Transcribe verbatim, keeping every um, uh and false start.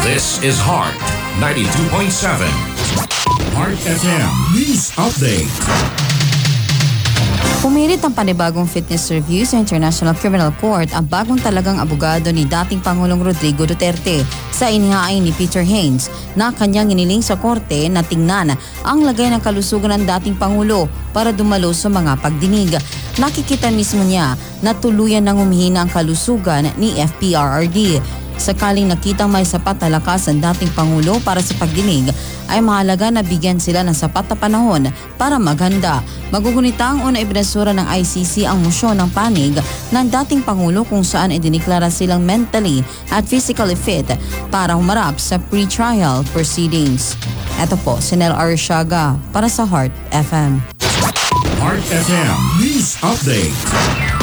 This is Heart ninety-two point seven. Heart F M News Update. Pumilit ang panibagong fitness review sa International Criminal Court ang bagong talagang abogado ni dating Pangulong Rodrigo Duterte sa inihain ni Peter Haynes na kanyang iniling sa korte na tingnan ang lagay ng kalusugan ng dating Pangulo para dumalo sa mga pagdinig. Nakikita mismo niya na tuluyan nang humihina ang kalusugan ni F P R R D. Sakaling nakitang may sapat na lakas ang dating Pangulo para sa pagdinig, ay mahalaga na bigyan sila ng sapat na panahon para maghanda. Magugunita ang una ibinasura ng I C C ang mosyon ng panig ng dating Pangulo kung saan idiniklara silang mentally at physically fit para humarap sa pre-trial proceedings. Ito po si Nel Arishaga para sa Heart F M. Heart F M News Update.